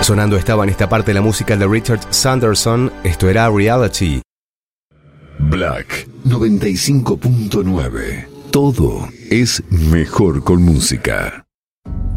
Sonando estaba en esta parte de la música de Richard Sanderson. Esto era Reality. Black 95.9. Todo es mejor con música.